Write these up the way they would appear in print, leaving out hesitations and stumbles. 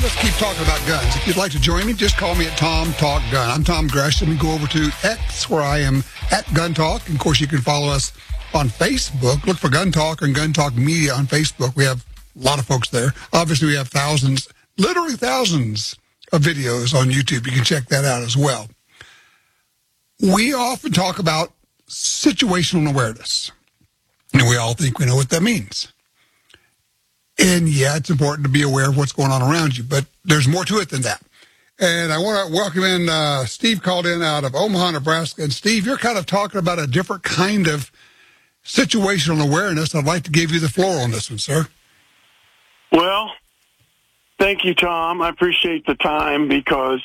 let's keep talking about guns. If you'd like to join me, just call me at Tom Talk Gun. I'm Tom Gresham. And go over to X, where I am at Gun Talk. And of course, you can follow us on Facebook. Look for Gun Talk and Gun Talk Media on Facebook. We have a lot of folks there. Obviously, we have thousands, literally thousands of videos on YouTube. You can check that out as well. We often talk about situational awareness, and we all think we know what that means. And yeah, it's important to be aware of what's going on around you, but there's more to it than that. And I want to welcome in, Steve called in out of Omaha, Nebraska. And Steve, you're kind of talking about a different kind of situational awareness. I'd like to give you the floor on this one, sir. Well, thank you, Tom. I appreciate the time because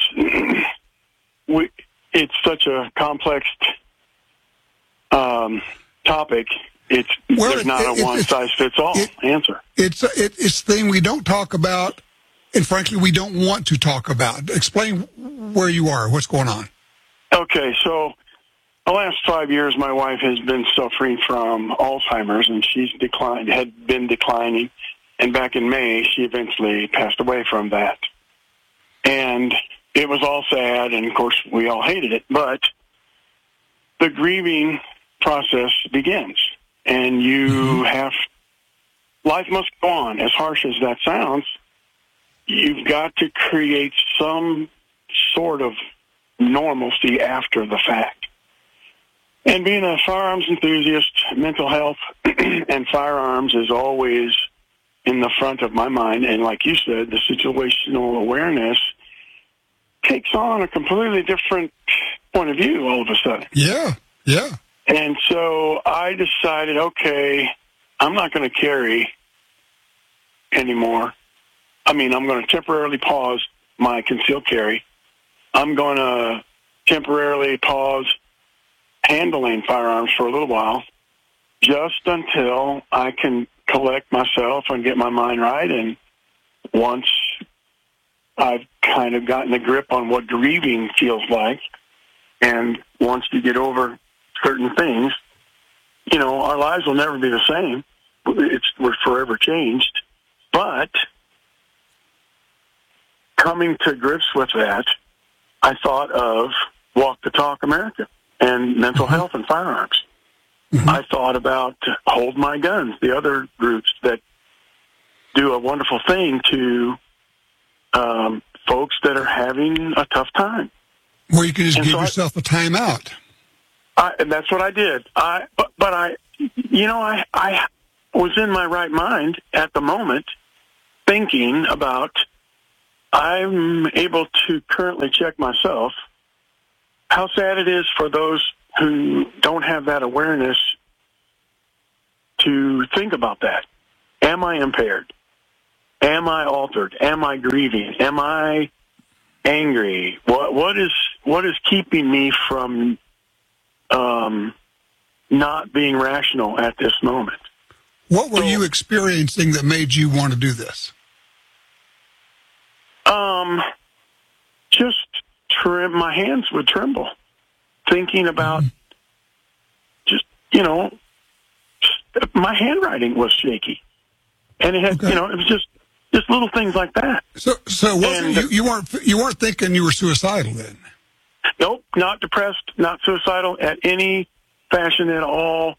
it's such a complex topic. There's not a one-size-fits-all answer. It's a thing we don't talk about, and frankly, we don't want to talk about. Explain where you are, what's going on. Okay, so the last 5 years, my wife has been suffering from Alzheimer's, and had been declining. And back in May, she eventually passed away from that. And it was all sad, and of course, we all hated it. But the grieving process begins. And life must go on. As harsh as that sounds, you've got to create some sort of normalcy after the fact. And being a firearms enthusiast, mental health and firearms is always in the front of my mind. And like you said, the situational awareness takes on a completely different point of view all of a sudden. Yeah. And so I decided, okay, I'm not going to carry anymore. I'm going to temporarily pause my concealed carry. I'm going to temporarily pause handling firearms for a little while, just until I can collect myself and get my mind right. And once I've kind of gotten a grip on what grieving feels like, and once you get over certain things, our lives will never be the same. We're forever changed. But coming to grips with that, I thought of Walk the Talk America and mental health and firearms. Mm-hmm. I thought about Hold My Guns, the other groups that do a wonderful thing to folks that are having a tough time. Or you can just give yourself a timeout. And that's what I did. I was in my right mind at the moment, thinking about, I'm able to currently check myself, how sad it is for those who don't have that awareness to think about that. Am I impaired? Am I altered? Am I grieving? Am I angry? What is keeping me from not being rational at this moment? What were you experiencing that made you want to do this? Just my hands would tremble, thinking about my handwriting was shaky, and it had, it was just little things like that. So you weren't thinking you were suicidal then? Nope, not depressed, not suicidal at any fashion at all.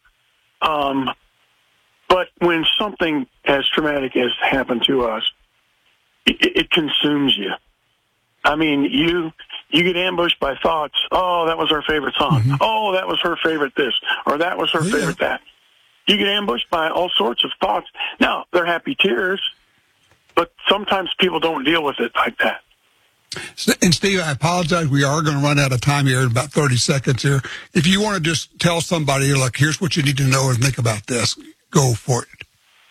But when something as traumatic as happened to us, it consumes you. You get ambushed by thoughts. Oh, that was our favorite song. Mm-hmm. Oh, that was her favorite this, or that was her favorite that. You get ambushed by all sorts of thoughts. Now, they're happy tears, but sometimes people don't deal with it like that. And Steve, I apologize. We are going to run out of time here in about 30 seconds here. If you want to just tell somebody, like, here's what you need to know and think about this, go for it.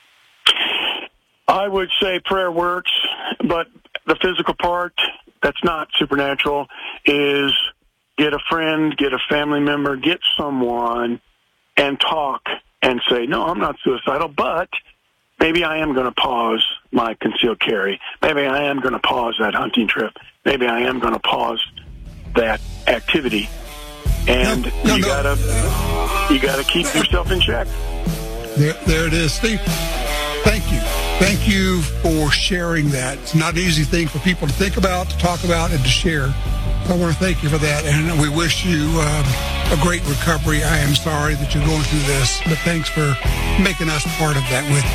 I would say prayer works, but the physical part that's not supernatural is get a friend, get a family member, get someone and talk and say, no, I'm not suicidal, but maybe I am going to pause my concealed carry. Maybe I am going to pause that hunting trip. Maybe I am going to pause that activity. And you gotta keep yourself in check. There it is, Steve. Thank you. Thank you for sharing that. It's not an easy thing for people to think about, to talk about, and to share. So I want to thank you for that, and we wish you a great recovery. I am sorry that you're going through this, but thanks for making us part of that with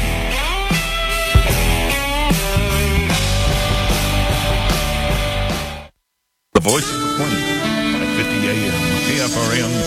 you. The Voice of the Plains, 550 AM, KFRM.